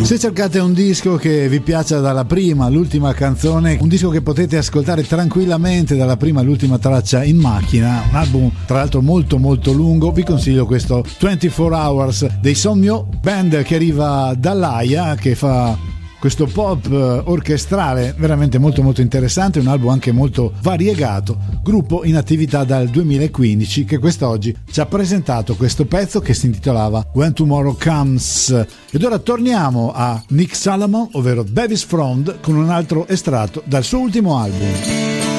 Se cercate un disco che vi piaccia dalla prima all'ultima canzone, un disco che potete ascoltare tranquillamente dalla prima all'ultima traccia in macchina, un album tra l'altro molto molto lungo, vi consiglio questo 24 Hours dei Somnio, band che arriva dall'Aia, che fa questo pop orchestrale veramente molto molto interessante, un album anche molto variegato, gruppo in attività dal 2015 che quest'oggi ci ha presentato questo pezzo che si intitolava When Tomorrow Comes. Ed ora torniamo a Nick Salomon, ovvero Davis Frond, con un altro estratto dal suo ultimo album.